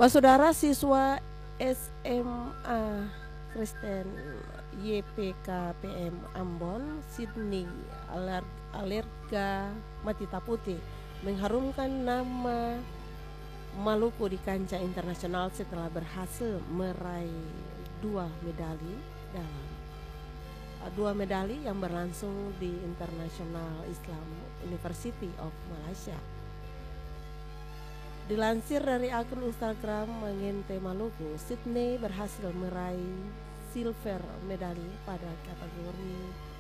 Saudara siswa SMA Kristen YPKPM Ambon, Sydney Alerga Matita Putih mengharumkan nama Maluku di kancah internasional setelah berhasil meraih dua medali yang berlangsung di International Islam University of Malaysia. Dilansir dari akun Instagram Mangente Maluku, Sydney berhasil meraih silver medali pada kategori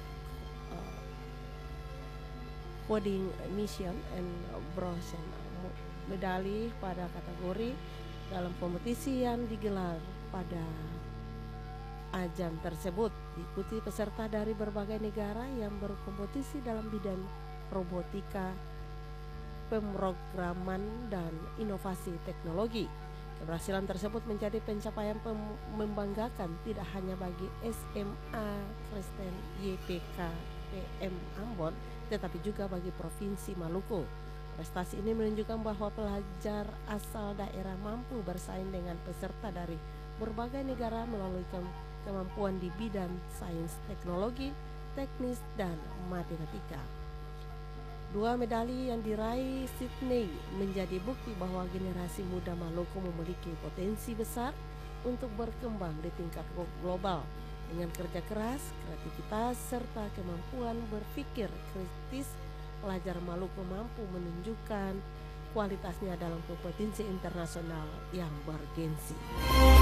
coding mission and bronze medali pada kategori dalam kompetisi yang digelar pada ajang tersebut. Diikuti peserta dari berbagai negara yang berkompetisi dalam bidang robotika, pemrograman, dan inovasi teknologi. Keberhasilan tersebut menjadi pencapaian membanggakan tidak hanya bagi SMA Kristen YPKPM Ambon, tetapi juga bagi Provinsi Maluku. Prestasi ini menunjukkan bahwa pelajar asal daerah mampu bersaing dengan peserta dari berbagai negara melalui kemampuan di bidang sains, teknologi, teknis, dan matematika. Dua medali yang diraih Sydney menjadi bukti bahwa generasi muda Maluku memiliki potensi besar untuk berkembang di tingkat global. Dengan kerja keras, kreativitas, serta kemampuan berpikir kritis, pelajar Maluku mampu menunjukkan kualitasnya dalam kompetisi internasional yang bergensi.